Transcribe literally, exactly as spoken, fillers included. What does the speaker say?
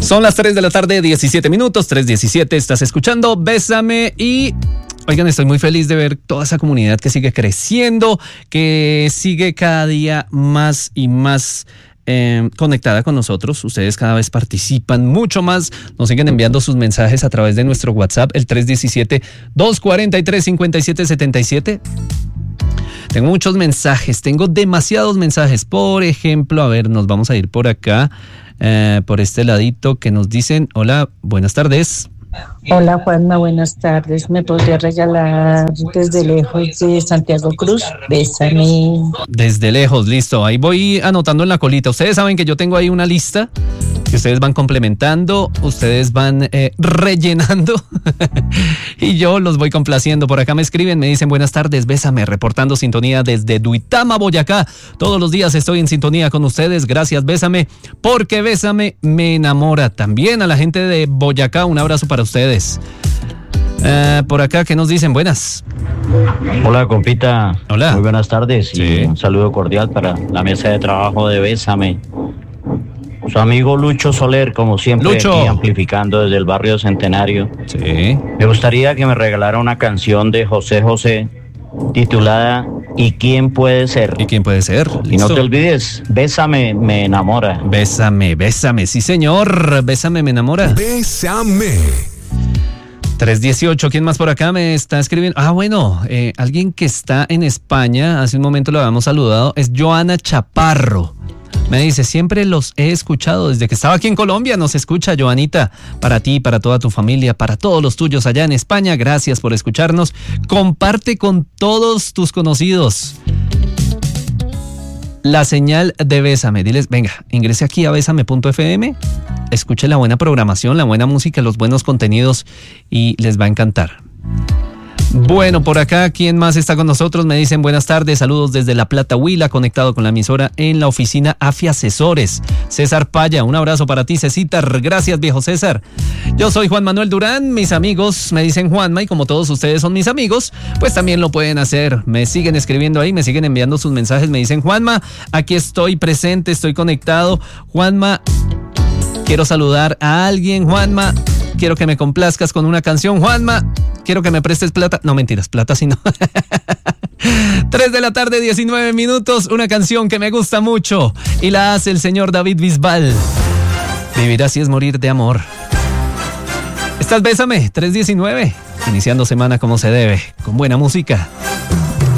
Son las tres de la tarde, diecisiete minutos, tres diecisiete, estás escuchando Bésame y... Oigan, estoy muy feliz de ver toda esa comunidad que sigue creciendo, que sigue cada día más y más eh, conectada con nosotros. Ustedes cada vez participan mucho más, nos siguen enviando sus mensajes a través de nuestro WhatsApp, el tres uno siete, dos cuatro tres, cinco siete siete siete. Tengo muchos mensajes, tengo demasiados mensajes. Por ejemplo, a ver, nos vamos a ir por acá, eh, por este ladito que nos dicen, hola, buenas tardes. Hola Juanma, buenas tardes. ¿Me podría regalar desde lejos de Santiago Cruz? Bésame. Desde lejos, listo. Ahí voy anotando en la colita. Ustedes saben que yo tengo ahí una lista que ustedes van complementando, ustedes van eh, rellenando y yo los voy complaciendo. Por acá me escriben, me dicen buenas tardes, Bésame, reportando sintonía desde Duitama, Boyacá. Todos los días estoy en sintonía con ustedes. Gracias, Bésame, porque Bésame me enamora. También a la gente de Boyacá, un abrazo para ustedes. Uh, por acá, ¿qué nos dicen? Buenas. Hola, compita. Hola. Muy buenas tardes y sí. Un saludo cordial para la mesa de trabajo de Bésame. Su amigo Lucho Soler, como siempre, Lucho. Aquí amplificando desde el barrio Centenario. Sí. Me gustaría que me regalara una canción de José José titulada ¿Y quién puede ser? ¿Y quién puede ser? Y ¿Listo? no te olvides, Bésame, me enamora. Bésame, bésame, sí señor, Bésame, me enamora. Bésame. tres dieciocho, ¿quién más por acá me está escribiendo? Ah, bueno, eh, alguien que está en España, hace un momento lo habíamos saludado, es Joana Chaparro. Me dice, siempre los he escuchado desde que estaba aquí en Colombia, nos escucha Joanita, para ti, para toda tu familia, para todos los tuyos allá en España, gracias por escucharnos, comparte con todos tus conocidos la señal de Bésame, diles, venga, ingrese aquí a bésame punto efe eme, escuche la buena programación, la buena música, los buenos contenidos y les va a encantar. Bueno, por acá, ¿quién más está con nosotros? Me dicen buenas tardes, saludos desde La Plata, Huila, conectado con la emisora en la oficina AFI Asesores. César Paya, un abrazo para ti, Cecitar. Gracias, viejo César. Yo soy Juan Manuel Durán, mis amigos me dicen Juanma y como todos ustedes son mis amigos, pues también lo pueden hacer. Me siguen escribiendo ahí, me siguen enviando sus mensajes, me dicen Juanma, aquí estoy presente, estoy conectado. Juanma, quiero saludar a alguien, Juanma. Quiero que me complazcas con una canción, Juanma. Quiero que me prestes plata. No, mentiras, plata si no. tres de la tarde, diecinueve minutos. Una canción que me gusta mucho. Y la hace el señor David Bisbal. Vivir así es morir de amor. Estás Bésame, tres diecinueve. Iniciando semana como se debe, con buena música.